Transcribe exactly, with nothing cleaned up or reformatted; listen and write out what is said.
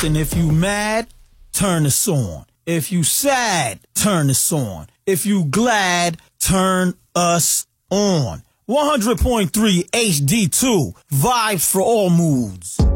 And if you mad, turn this on. If you sad, turn this on. If you glad, turn us on. one hundred point three H D two, vibes for all moods.